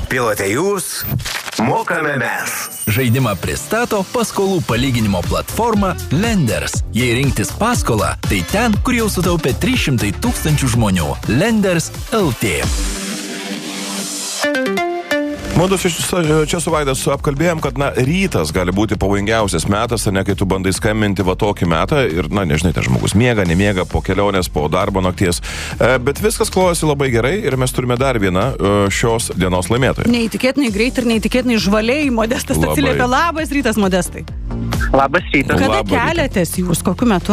Pilote jūs, mokame mes. Žaidimą pristato paskolų palyginimo platforma Lenders. Jei rinktis paskolą, tai ten, kur jau sutaupė 300 000 žmonių. Lenders LT. Mudu čia su Vaidas apkalbėjom, kad, rytas gali būti pavojingiausias metas, ne kai tu bandai skambinti va tokį metą ir, nežinai, tai žmogus miega, nemiega po kelionės, po darbo nakties. Bet viskas klojasi labai gerai ir mes turime dar vieną šios dienos laimėtoją. Neįtikėtinai greit ir neįtikėtinai žvaliai Modestas atsiliepia. Labas rytas, Modestai. Labas rytas. Kada keliatės jūs, kokiu metu?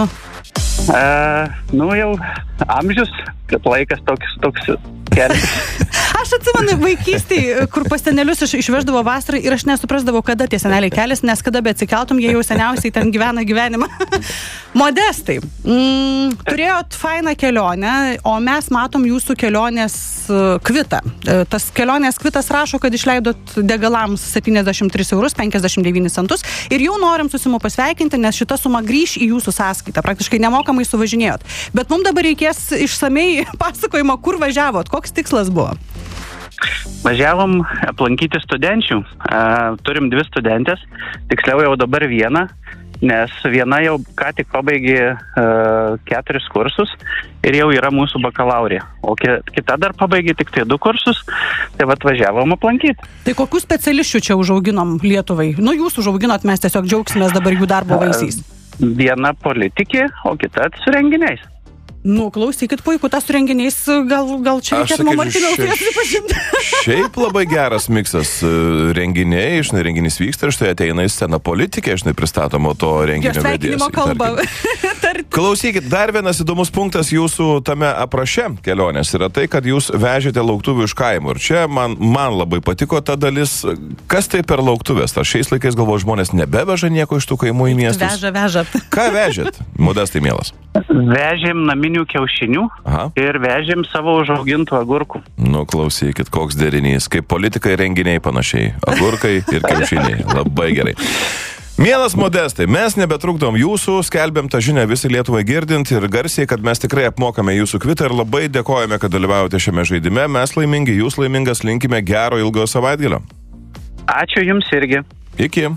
Jau amžius, kad laikas toks kelias. Aš atsimenu vaikystėje, kur pas senelius išveždavo vasarai ir aš nesuprasdavau, kada tie seneliai kelias, nes kada be atsikeltum, jie jau seniausiai ten gyvena gyvenimą. Modestai, turėjot fainą kelionę, o mes matom jūsų kelionės kvitą. Tas kelionės kvitas rašo, kad išleidot degalams 73 eurus 59 centus ir jau norim susimu pasveikinti, nes šita suma grįš į jūsų sąskaitą. Praktiškai nemokamai suvažinėjot. Bet mums dabar reikės išsamei pasakojimo, kur važiavot, koks tikslas buvo. Važiavom aplankyti studenčių. Turim 2 studentės, tiksliau jau dabar vieną, nes viena jau ką tik pabaigė 4 kursus ir jau yra mūsų bakalaurė. O kita dar pabaigė tik tai 2 kursus, tai važiavom aplankyti. Tai kokių specialisčių čia užauginom Lietuvai? Jūs užauginot, mes tiesiog džiaugsimės dabar jų darbo vaisiais. Viena politikė, o kita su renginiais. Klausykit, puiku, tas su renginiais, gal čia reikėtų nuo Martynaus pripažinti. Šiaip labai geras miksas renginiai, renginys vyksta ir štai ateina į sceną politikė, pristatomo to renginio vedėjas. Sveikinimo kalba. Klausykit, dar vienas įdomus punktas jūsų tame apraše kelionės yra tai, kad jūs vežėte lauktuvių iš kaimų. Ir čia man labai patiko ta dalis, kas tai per lauktuvės. Ar šiais laikais galvoju, žmonės nebeveža nieko iš tų kaimų į miestus? Veža. Ką vežėt, Modestai mielas? Vežėm naminių kiaušinių. Aha. Ir vežėm savo užaugintų agurkų. Klausykit, koks derinys, kaip politikai renginiai panašiai. Agurkai ir kiaušiniai. Labai gerai. Mielas Modestai, mes nebetrukdom jūsų, skelbiam tą žinią visi Lietuvai girdint ir garsiai, kad mes tikrai apmokame jūsų kvitą ir labai dėkojame, kad dalyvaujate šiame žaidime. Mes laimingi, jūs laimingas, linkime gero ilgojo savaitgalio. Ačiū jums irgi. Iki.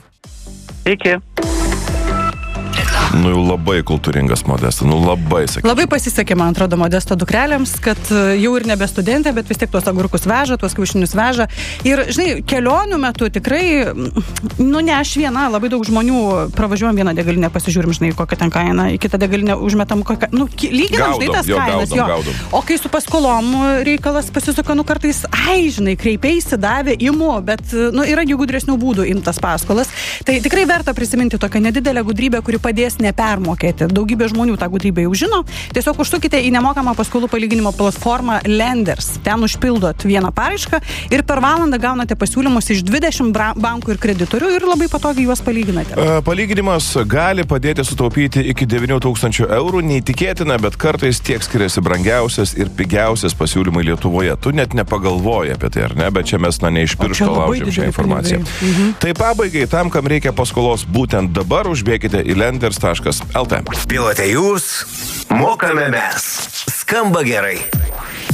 Jau labai kultūringas Modestas, labai sakyčiau. Labai pasisekė, man atrodo, Modesto dukrelėms, kad jau ir nebe studentė, bet vis tiek tuos agurkus veža, tuos kiaušinius veža. Ir, kelionių metu tikrai, ne aš viena, labai daug žmonių pravažiuojam vieną degalinę, pasižiūrim, kokią ten kainą, į kitą degalinę užmetam kokią, lyginam, tas kainas. Gaudom. O kai su paskolom reikalas pasisuka, kartais, kreipeisi, davė, imu, bet, yra jų gudresnių būdų imtas paskolas. Tai tikrai verta prisiminti tokią nedidelę gudrybę, kuri padės nepermokėti. Daugybė žmonių tą gudrybę jau žino. Tiesiog užsukite į nemokamą paskolų palyginimo platformą Lenders. Ten užpildot vieną paraišką ir per valandą gaunate pasiūlymus iš 20 bankų ir kreditorių ir labai patogiai juos palyginate. Palyginimas gali padėti sutaupyti iki 9 000 eurų. Neįtikėtina, bet kartais tiek skiriasi brangiausias ir pigiausias pasiūlymai Lietuvoje. Tu net nepagalvoji apie tai, ar ne? Bet čia mes ne iš piršto laužėm šią informaciją. Tai pabaigai, tam, kam reikia paskolos būtent dabar, užbėkite į lenders.lt. Pilote jūs, mokame mes. Skamba gerai.